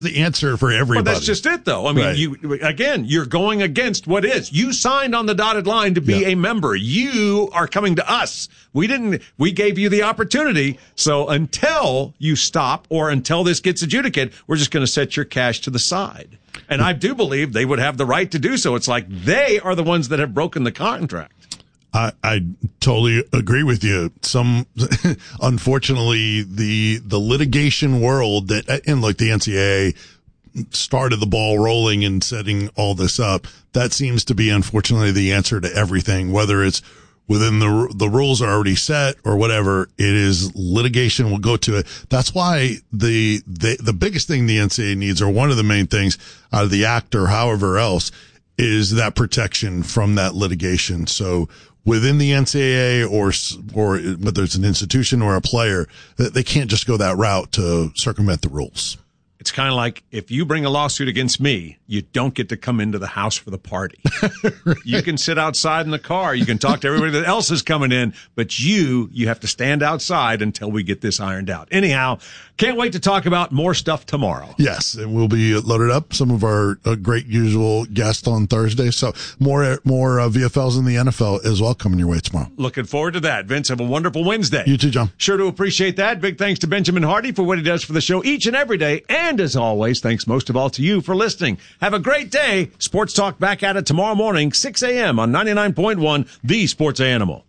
the answer for everybody. But that's just it, though. I mean, right. You're going against what is. You signed on the dotted line to be a member. You are coming to us. We gave you the opportunity. So until you stop or until this gets adjudicated, we're just going to set your cash to the side. And I do believe they would have the right to do so. It's like they are the ones that have broken the contract. I totally agree with you. Unfortunately, the litigation world and look, the NCAA started the ball rolling and setting all this up. That seems to be, unfortunately, the answer to everything, whether it's within the rules are already set or whatever. It is litigation will go to it. That's why the biggest thing the NCAA needs, or one of the main things out of the act or however else, is that protection from that litigation. So within the NCAA or whether it's an institution or a player, they can't just go that route to circumvent the rules. It's kind of like if you bring a lawsuit against me, you don't get to come into the house for the party. You can sit outside in the car. You can talk to everybody that else is coming in, but you have to stand outside until we get this ironed out. Anyhow, can't wait to talk about more stuff tomorrow. Yes, and we'll be loaded up. Some of our great usual guests on Thursday. So more VFLs in the NFL as well coming your way tomorrow. Looking forward to that. Vince, have a wonderful Wednesday. You too, John. Sure to appreciate that. Big thanks to Benjamin Hardy for what he does for the show each and every day. And as always, thanks most of all to you for listening. Have a great day. Sports Talk back at it tomorrow morning, 6 a.m. on 99.1, The Sports Animal.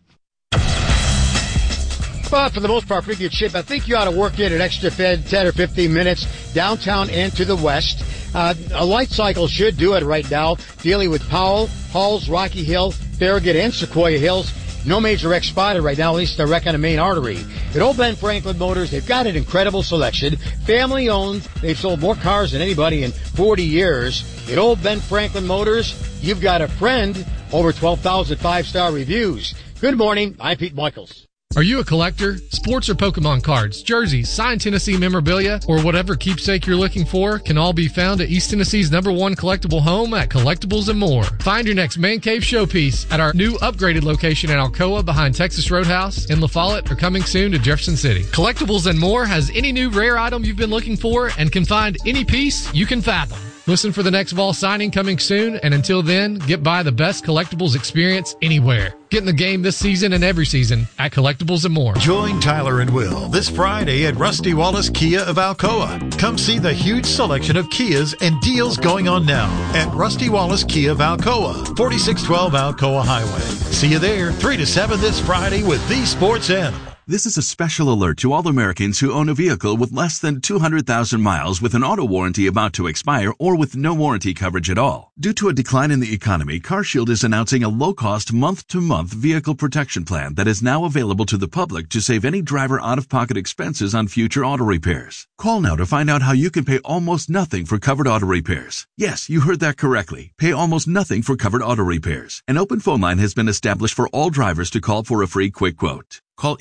But for the most part, pretty good shape. I think you ought to work in an extra 10 or 15 minutes downtown and to the west. A light cycle should do it right now, dealing with Powell, Halls, Rocky Hill, Farragut, and Sequoia Hills. No major wreck spotted right now, at least a wreck on the main artery. At Old Ben Franklin Motors, they've got an incredible selection. Family owned. They've sold more cars than anybody in 40 years. At Old Ben Franklin Motors, you've got a friend. Over 12,000 five-star reviews. Good morning. I'm Pete Michaels. Are you a collector? Sports or Pokemon cards, jerseys, signed Tennessee memorabilia, or whatever keepsake you're looking for can all be found at East Tennessee's #1 collectible home at Collectibles and More. Find your next Man Cave showpiece at our new upgraded location in Alcoa behind Texas Roadhouse, in La Follette, or coming soon to Jefferson City. Collectibles and More has any new rare item you've been looking for and can find any piece you can fathom. Listen for the next Vol signing coming soon, and until then, get by the best collectibles experience anywhere. Get in the game this season and every season at Collectibles and More. Join Tyler and Will this Friday at Rusty Wallace Kia of Alcoa. Come see the huge selection of Kias and deals going on now at Rusty Wallace Kia of Alcoa, 4612 Alcoa Highway. See you there 3 to 7 this Friday with The Sports Animal. This is a special alert to all Americans who own a vehicle with less than 200,000 miles with an auto warranty about to expire or with no warranty coverage at all. Due to a decline in the economy, CarShield is announcing a low-cost month-to-month vehicle protection plan that is now available to the public to save any driver out-of-pocket expenses on future auto repairs. Call now to find out how you can pay almost nothing for covered auto repairs. Yes, you heard that correctly. Pay almost nothing for covered auto repairs. An open phone line has been established for all drivers to call for a free quick quote. Call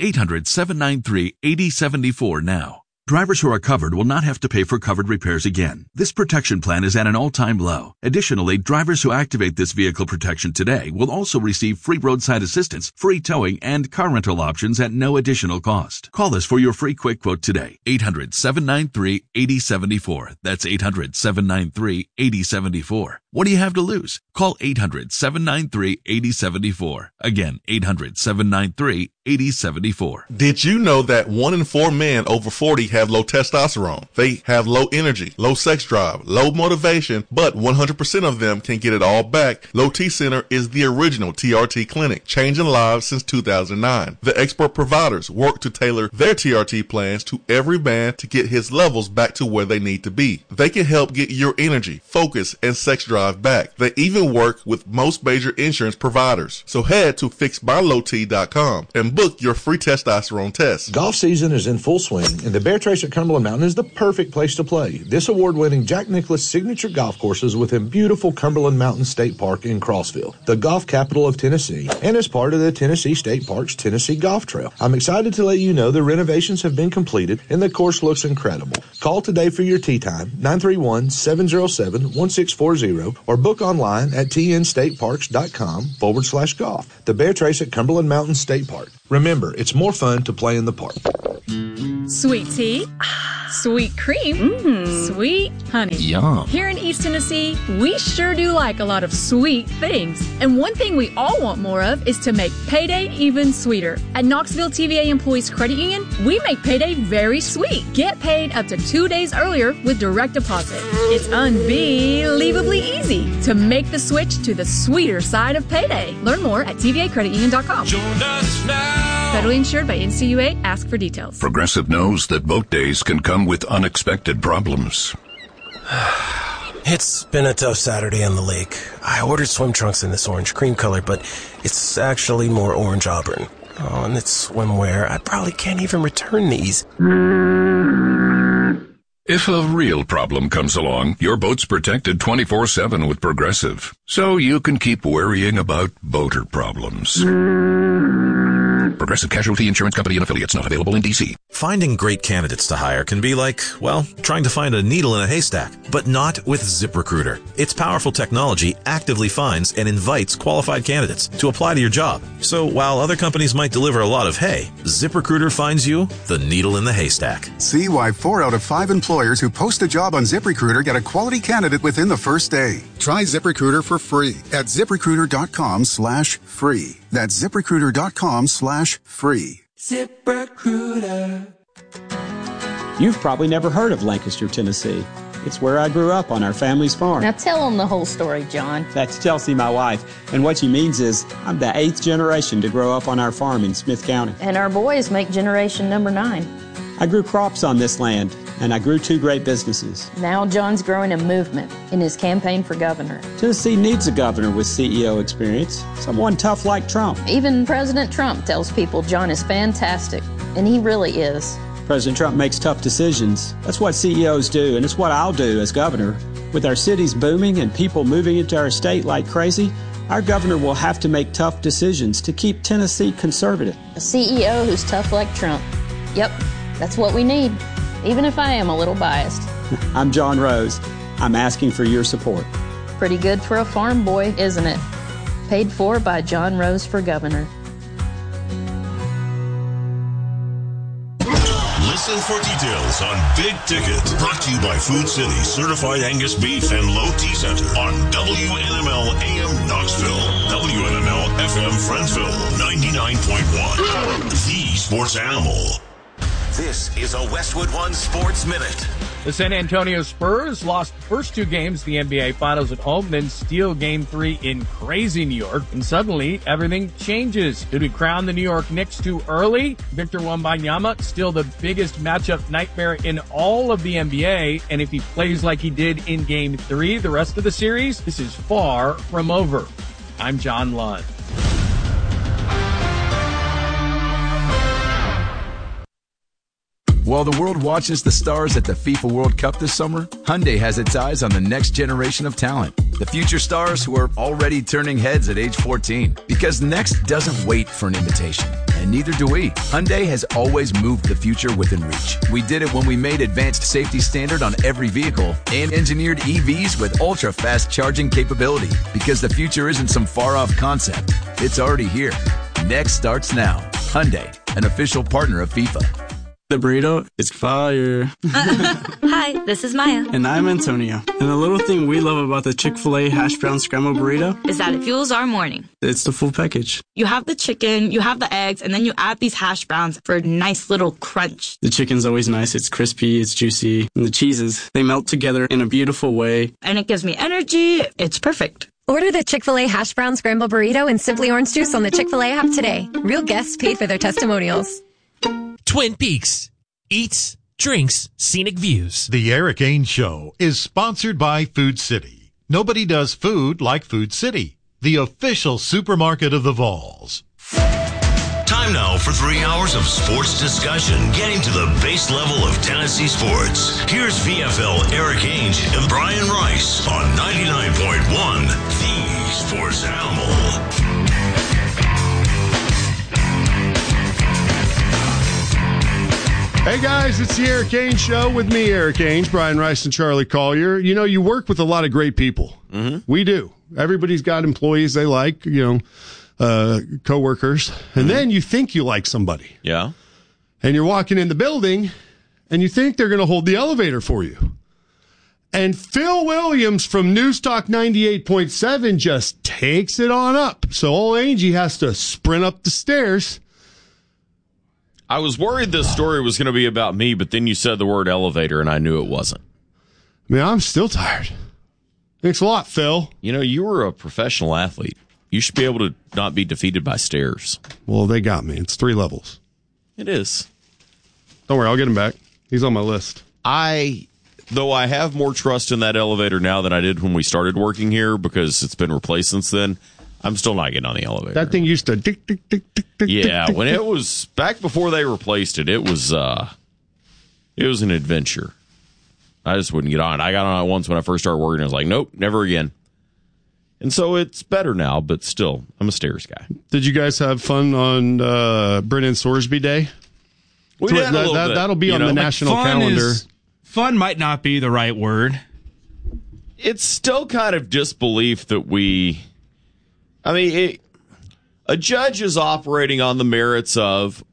800-793-8074 now. Drivers who are covered will not have to pay for covered repairs again. This protection plan is at an all-time low. Additionally, drivers who activate this vehicle protection today will also receive free roadside assistance, free towing, and car rental options at no additional cost. Call us for your free quick quote today. 800-793-8074. That's 800-793-8074. What do you have to lose? Call 800-793-8074. Again, 800-793-8074. Did you know that 1 in 4 men over 40 have low testosterone? They have low energy, low sex drive, low motivation, but 100% of them can get it all back. Low T Center is the original TRT clinic, changing lives since 2009. The expert providers work to tailor their TRT plans to every man to get his levels back to where they need to be. They can help get your energy, focus, and sex drive back. They even work with most major insurance providers. So head to fixmylowt.com and book your free testosterone test. Golf season is in full swing, and the Bear Trace at Cumberland Mountain is the perfect place to play. This award-winning Jack Nicklaus signature golf course is within beautiful Cumberland Mountain State Park in Crossville, the golf capital of Tennessee, and is part of the Tennessee State Park's Tennessee Golf Trail. I'm excited to let you know the renovations have been completed and the course looks incredible. Call today for your tee time, 931-707-1640, or book online at tnstateparks.com/golf. The Bear Trace at Cumberland Mountain State Park. Remember, it's more fun to play in the park. Sweet tea, sweet cream, sweet honey. Yum. Here in East Tennessee, we sure do like a lot of sweet things. And one thing we all want more of is to make payday even sweeter. At Knoxville TVA Employees Credit Union, we make payday very sweet. Get paid up to 2 days earlier with direct deposit. It's unbelievably easy to make the switch to the sweeter side of payday. Learn more at tvacreditunion.com. Join us now. Federally insured by NCUA. Ask for details. Progressive knows that boat days can come with unexpected problems. It's been a tough Saturday on the lake. I ordered swim trunks in this orange cream color, but it's actually more orange auburn. Oh, and it's swimwear. I probably can't even return these. If a real problem comes along, your boat's protected 24/7 with Progressive, so you can keep worrying about boater problems. Progressive Casualty Insurance Company and Affiliates, not available in D.C. Finding great candidates to hire can be like, well, trying to find a needle in a haystack, but not with ZipRecruiter. Its powerful technology actively finds and invites qualified candidates to apply to your job. So while other companies might deliver a lot of hay, ZipRecruiter finds you the needle in the haystack. See why 4 out of 5 employers who post a job on ZipRecruiter get a quality candidate within the first day. Try ZipRecruiter for free at ZipRecruiter.com/free. That's ZipRecruiter.com/free. ZipRecruiter. You've probably never heard of Lancaster, Tennessee. It's where I grew up on our family's farm. Now tell them the whole story, John. That's Chelsea, my wife. And what she means is I'm the 8th generation to grow up on our farm in Smith County. And our boys make generation number 9. I grew crops on this land, and I grew 2 great businesses. Now John's growing a movement in his campaign for governor. Tennessee needs a governor with CEO experience, someone tough like Trump. Even President Trump tells people John is fantastic, and he really is. President Trump makes tough decisions. That's what CEOs do, and it's what I'll do as governor. With our cities booming and people moving into our state like crazy, our governor will have to make tough decisions to keep Tennessee conservative. A CEO who's tough like Trump. Yep, that's what we need, even if I am a little biased. I'm John Rose. I'm asking for your support. Pretty good for a farm boy, isn't it? Paid for by John Rose for governor. Listen for details on Big Ticket. Brought to you by Food City Certified Angus Beef and Low T Center on WNML AM Knoxville, WNML FM Friendsville, 99.1. The Sports Animal. This is a Westwood One Sports Minute. The San Antonio Spurs lost the first 2 games of the NBA Finals at home, then steal Game 3 in crazy New York, and suddenly everything changes. Did we crown the New York Knicks too early? Victor Wembanyama, still the biggest matchup nightmare in all of the NBA, and if he plays like he did in Game 3 the rest of the series, this is far from over. I'm John Lund. While the world watches the stars at the FIFA World Cup this summer, Hyundai has its eyes on the next generation of talent. The future stars who are already turning heads at age 14. Because next doesn't wait for an invitation. And neither do we. Hyundai has always moved the future within reach. We did it when we made advanced safety standard on every vehicle and engineered EVs with ultra-fast charging capability. Because the future isn't some far-off concept. It's already here. Next starts now. Hyundai, an official partner of FIFA. The burrito is fire. Hi, this is Maya. And I'm Antonio. And the little thing we love about the Chick-fil-A hash brown scrambled burrito is that it fuels our morning. It's the full package. You have the chicken, you have the eggs, and then you add these hash browns for a nice little crunch. The chicken's always nice. It's crispy, it's juicy. And the cheeses, they melt together in a beautiful way. And it gives me energy. It's perfect. Order the Chick-fil-A hash brown scrambled burrito and Simply Orange Juice on the Chick-fil-A app today. Real guests paid for their testimonials. Twin Peaks. Eats, drinks, scenic views. The Eric Ainge Show is sponsored by Food City. Nobody does food like Food City, the official supermarket of the Vols. Time now for 3 hours of sports discussion, getting to the base level of Tennessee sports. Here's VFL Eric Ainge and Brian Rice on 99.1, the Sports Animal. Hey guys, it's the Eric Ainge Show with me, Eric Ainge, Brian Rice, and Charlie Collier. You know, you work with a lot of great people. Mm-hmm. We do. Everybody's got employees they like, coworkers. And then you think you like somebody. Yeah. And you're walking in the building, and you think they're going to hold the elevator for you. And Phil Williams from Newstalk 98.7 just takes it on up. So old Angie has to sprint up the stairs. I was worried this story was going to be about me, but then you said the word elevator, and I knew it wasn't. Man, I'm still tired. Thanks a lot, Phil. You know, you were a professional athlete. You should be able to not be defeated by stairs. Well, they got me. It's 3 levels. It is. Don't worry, I'll get him back. He's on my list. Though I have more trust in that elevator now than I did when we started working here because it's been replaced since then, I'm still not getting on the elevator. That thing used to tick, tick, tick, tick, tick. Yeah, tick, when tick. it was back before they replaced it, it was an adventure. I just wouldn't get on. I got on it once when I first started working. I was like, nope, never again. And so it's better now, but still, I'm a stairs guy. Did you guys have fun on Brennan Sorsby Day? We did a little bit. That'll be on the national calendar. Fun might not be the right word. It's still kind of disbelief that a judge is operating on the merits of,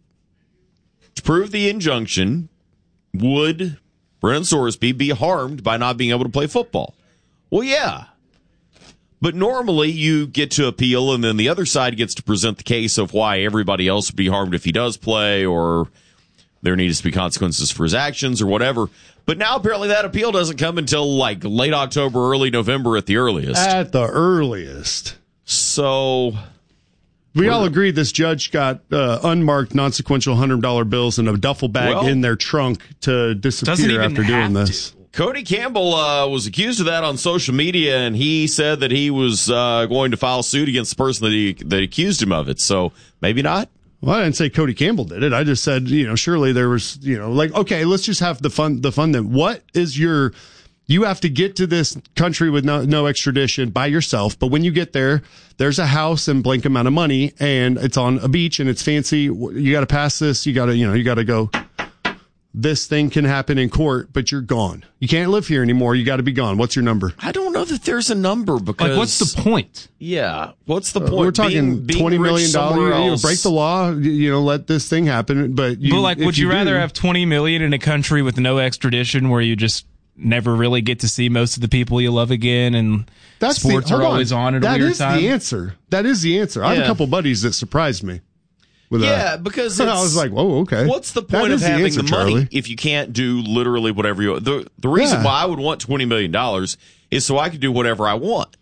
to prove the injunction, would Brennan Sorsby be harmed by not being able to play football? Well, yeah. But normally you get to appeal, and then the other side gets to present the case of why everybody else would be harmed if he does play, or there needs to be consequences for his actions or whatever. But now apparently that appeal doesn't come until like late October, early November at the earliest. At the earliest. So we all agree this judge got unmarked, non-sequential $100 bills in a duffel bag in their trunk to disappear after doing this. Cody Campbell was accused of that on social media, and he said that he was going to file suit against the person that accused him of it. So maybe not. Well, I didn't say Cody Campbell did it. I just said, surely there was, okay, let's just have the fun then. What is you have to get to this country with no extradition by yourself. But when you get there, there's a house and blank amount of money, and it's on a beach and it's fancy. You got to pass this. You got to go. This thing can happen in court, but you're gone. You can't live here anymore. You got to be gone. What's your number? I don't know that there's a number because what's the point? Yeah, what's the point? We're talking $20 million. Break the law. Let this thing happen. But would you rather have $20 million in a country with no extradition, where you just never really get to see most of the people you love again, and sports are always on at a weird time? That is the answer. That is the answer. I have a couple buddies that surprised me. Because I was like, "Whoa, okay." What's the point of having the money Charlie, if you can't do literally whatever you want? The reason why I would want $20 million is so I could do whatever I want.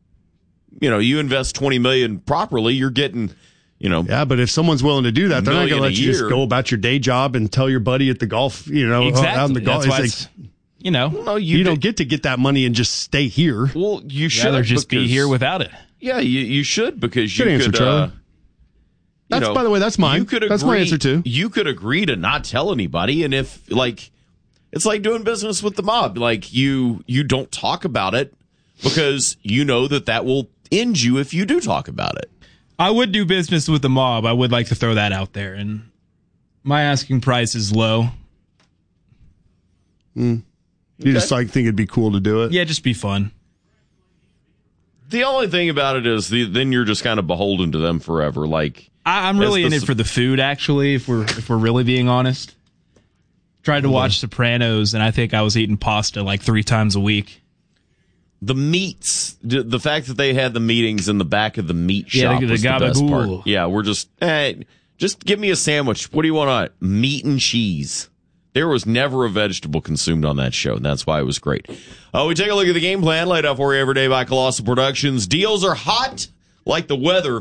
You invest $20 million properly, you're getting, Yeah, but if someone's willing to do that, they're not going to let you just go about your day job and tell your buddy at the golf, exactly. out in the golf. You don't get to get that money and just stay here. Well, you should rather just be here without it. Yeah, you should, because you Good answer, could. Charlie. By the way, that's mine. That's my answer too. You could agree to not tell anybody, and if it's like doing business with the mob. Like you don't talk about it because you know that will end you if you do talk about it. I would do business with the mob. I would like to throw that out there, and my asking price is low. You just think it'd be cool to do it? Yeah, just be fun. The only thing about it is then you're just kind of beholden to them forever. Like. I'm really in it for the food, actually, if we're really being honest. Tried to watch Sopranos, and I think I was eating pasta like 3 times a week. The meats, the fact that they had the meetings in the back of the meat shop was the best part. Yeah, we're just give me a sandwich. What do you want on it? Meat and cheese. There was never a vegetable consumed on that show, and that's why it was great. We take a look at the game plan laid out for you every day by Colossal Productions. Deals are hot like the weather.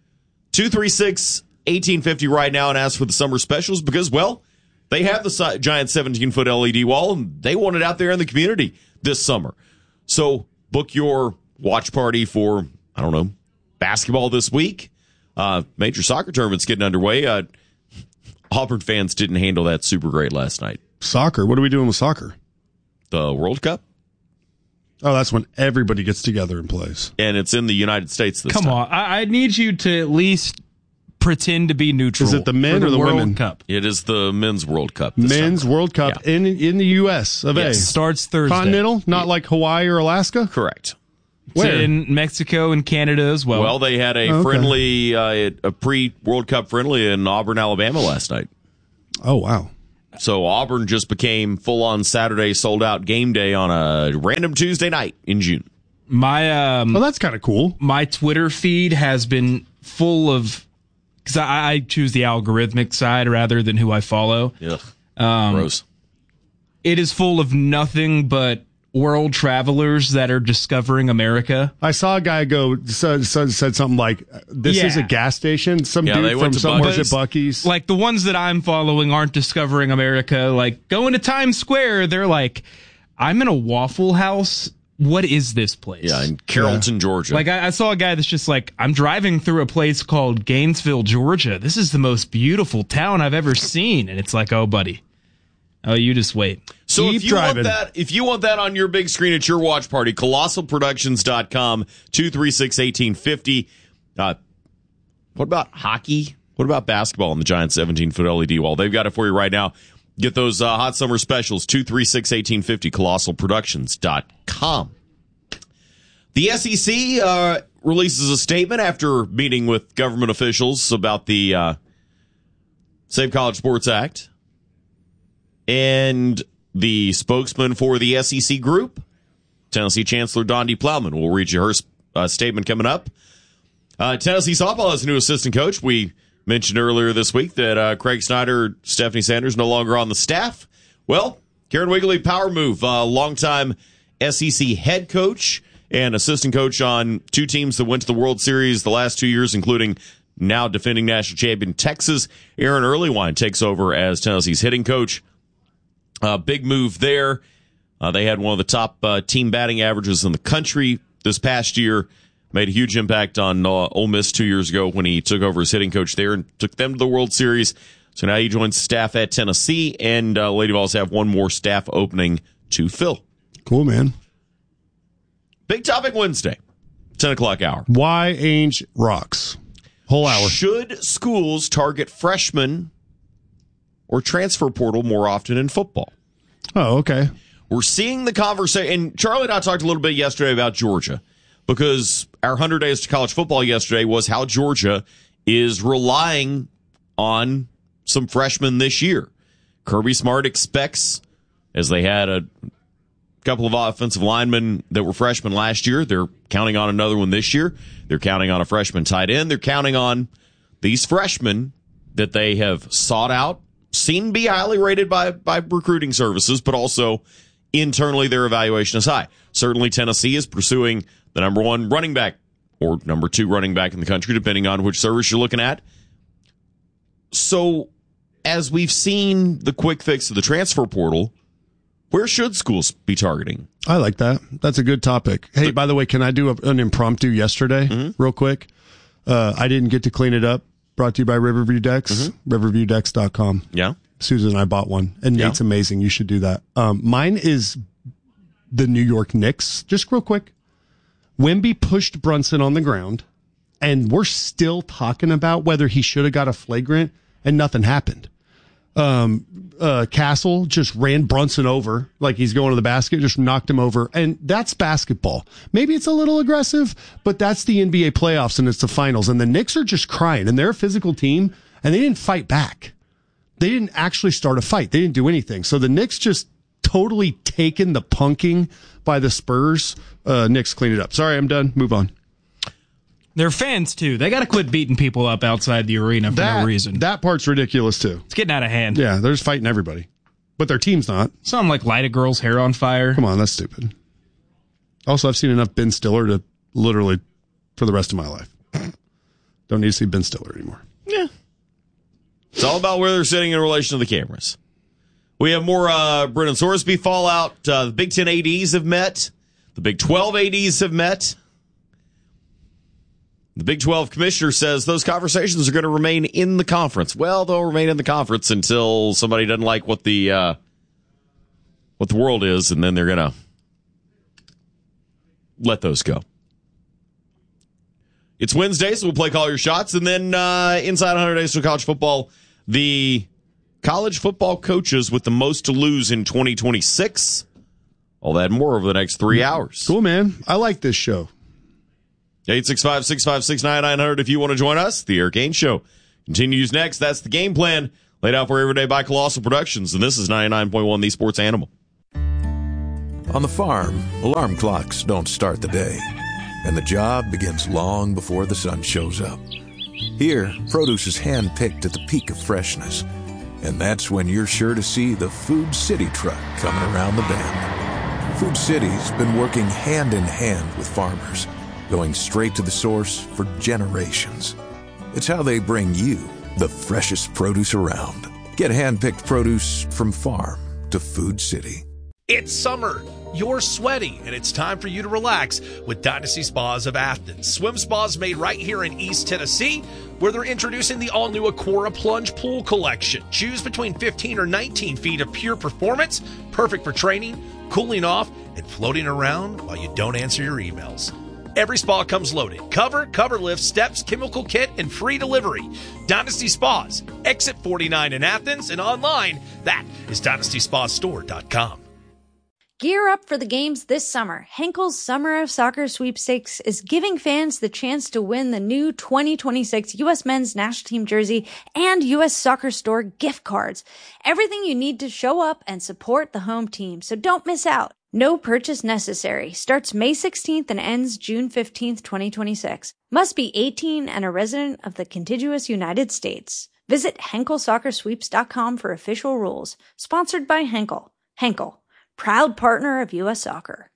236-1850 right now, and ask for the summer specials because, they have the giant 17-foot LED wall, and they want it out there in the community this summer. So book your watch party for, basketball this week. Major soccer tournament's getting underway. Auburn fans didn't handle that super great last night. Soccer? What are we doing with soccer? The World Cup. Oh, that's when everybody gets together and plays. And it's in the United States this time. Come on. I need you to at least pretend to be neutral. Is it the men or the World women? Cup? It is the Men's World Cup. Men's World Cup in the U.S. of A. Starts Thursday. Continental? Not like Hawaii or Alaska? Correct. Where? It's in Mexico and Canada as well. Well, they had a friendly, a pre-World Cup friendly in Auburn, Alabama last night. Oh, wow. So Auburn just became full-on Saturday sold-out game day on a random Tuesday night in June. Well, that's kind of cool. My Twitter feed has been full of, because I choose the algorithmic side rather than who I follow. Yeah, gross. It is full of nothing but world travelers that are discovering America. I saw a guy said something like, "This is a gas station." Some dude from somewhere at Buc-ee's. Like the ones that I'm following aren't discovering America. Like going to Times Square, they're like, "I'm in a Waffle House. What is this place?" Yeah, in Carrollton, Georgia. Like I saw a guy that's just like, "I'm driving through a place called Gainesville, Georgia. This is the most beautiful town I've ever seen." And it's like, "Oh, buddy. Oh, you just wait." So if you want that on your big screen at your watch party, colossalproductions.com, 236-1850. What about hockey? What about basketball on the giant 17-foot LED wall? They've got it for you right now. Get those hot summer specials, 236-1850, colossalproductions.com. The SEC releases a statement after meeting with government officials about the Save College Sports Act. And the spokesman for the SEC group, Tennessee Chancellor Dondi Plowman, will read you her statement coming up. Tennessee softball has a new assistant coach. We mentioned earlier this week that Craig Snyder, Stephanie Sanders, no longer on the staff. Well, Karen Wigley, power move, longtime SEC head coach and assistant coach on two teams that went to the World Series the last 2 years, including now defending national champion Texas. Aaron Earlywine takes over as Tennessee's hitting coach. Big move there. They had one of the top team batting averages in the country this past year. Made a huge impact on Ole Miss 2 years ago when he took over as hitting coach there and took them to the World Series. So now he joins staff at Tennessee, and Lady Vols have one more staff opening to fill. Cool, man. Big topic Wednesday, 10 o'clock hour. Why Ainge rocks? Whole hour. Should schools target freshmen or transfer portal more often in football? Oh, okay. We're seeing the conversation, and Charlie and I talked a little bit yesterday about Georgia, because our 100 Days to College Football yesterday was how Georgia is relying on some freshmen this year. Kirby Smart expects, as they had a couple of offensive linemen that were freshmen last year, they're counting on another one this year. They're counting on a freshman tight end. They're counting on these freshmen that they have sought out, seen be highly rated by recruiting services, but also internally their evaluation is high. Certainly Tennessee is pursuing the number one running back or number two running back in the country, depending on which service you're looking at. So as we've seen the quick fix of the transfer portal, where should schools be targeting? I like that. That's a good topic. Hey, by the way, can I do an impromptu yesterday real quick? I didn't get to clean it up. Brought to you by Riverview Decks, riverviewdecks.com. Yeah. Susan and I bought one, and Nate's amazing. You should do that. Mine is the New York Knicks. Just real quick. Wemby pushed Brunson on the ground, and we're still talking about whether he should have got a flagrant, and nothing happened. Castle just ran Brunson over like he's going to the basket, just knocked him over. And that's basketball. Maybe it's a little aggressive, but that's the NBA playoffs and it's the finals. And the Knicks are just crying, and they're a physical team, and they didn't fight back. They didn't actually start a fight. They didn't do anything. So the Knicks just totally taken the punking by the Spurs. Knicks clean it up. Sorry, I'm done. Move on. They're fans, too. They got to quit beating people up outside the arena for no reason. That part's ridiculous, too. It's getting out of hand. Yeah, they're just fighting everybody. But their team's not. Something like light a girl's hair on fire. Come on, that's stupid. Also, I've seen enough Ben Stiller to literally, for the rest of my life. Don't need to see Ben Stiller anymore. Yeah. It's all about where they're sitting in relation to the cameras. We have more Brennan Sorsby fallout. The Big Ten ADs have met. The Big 12 ADs have met. The Big 12 commissioner says those conversations are going to remain in the conference. Well, they'll remain in the conference until somebody doesn't like what the world is, and then they're going to let those go. It's Wednesday, so we'll play Call Your Shots, and then inside 100 Days to College Football, the college football coaches with the most to lose in 2026. All that and more over the next 3 hours. Cool, man. I like this show. 865-656-9900 if you want to join us. The Eric Ainge Show continues next. That's the game plan. Laid out for every day by Colossal Productions, and this is 99.1 The Sports Animal. On the farm, alarm clocks don't start the day, and the job begins long before the sun shows up. Here, produce is hand-picked at the peak of freshness, and that's when you're sure to see the Food City truck coming around the bend. Food City's been working hand-in-hand with farmers, going straight to the source for generations. It's how they bring you the freshest produce around. Get hand-picked produce from farm to Food City. It's summer. You're sweaty, and it's time for you to relax with Dynasty Spas of Athens. Swim spas made right here in East Tennessee, where they're introducing the all-new Aquara Plunge Pool Collection. Choose between 15 or 19 feet of pure performance, perfect for training, cooling off, and floating around while you don't answer your emails. Every spa comes loaded. Cover lift, steps, chemical kit, and free delivery. Dynasty Spas, exit 49 in Athens, and online, that is DynastySpaStore.com. Gear up for the games this summer. Henkel's Summer of Soccer Sweepstakes is giving fans the chance to win the new 2026 U.S. Men's National Team jersey and U.S. Soccer Store gift cards. Everything you need to show up and support the home team, so don't miss out. No purchase necessary. Starts May 16th and ends June 15th, 2026. Must be 18 and a resident of the contiguous United States. Visit HenkelSoccerSweeps.com for official rules. Sponsored by Henkel. Henkel, proud partner of U.S. Soccer.